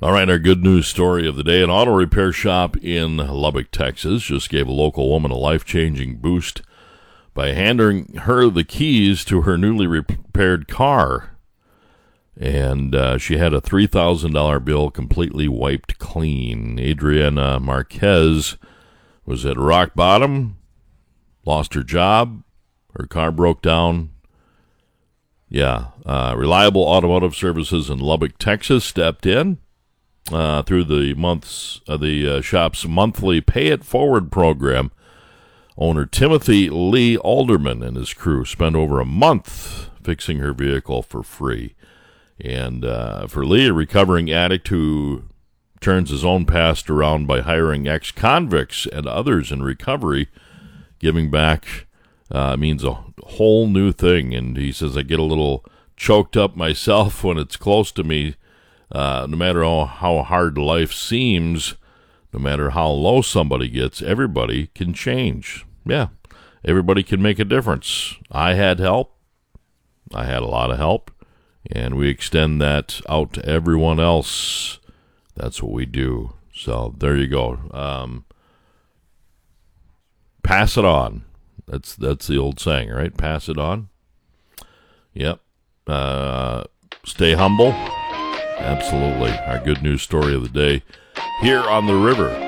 All right, our good news story of the day. An auto repair shop in Lubbock, Texas, just gave a local woman a life-changing boost by handing her the keys to her newly repaired car. And she had a $3,000 bill completely wiped clean. Adriana Marquez was at rock bottom, lost her job, her car broke down. Reliable Automotive Services in Lubbock, Texas stepped in through the shop's monthly Pay It Forward program. Owner Timothy Lee Alderman and his crew spent over a month fixing her vehicle for free. And for Lee, a recovering addict who turns his own past around by hiring ex-convicts and others in recovery, giving back means a whole new thing. And he says, I get a little choked up myself when it's close to me. No matter how hard life seems, no matter how low somebody gets, everybody can change. Yeah, everybody can make a difference. I had help. I had a lot of help. And we extend that out to everyone else. That's what we do. So there you go. Pass it on. That's the old saying, right? Pass it on. Yep. Stay humble. Absolutely. Our good news story of the day here on the river.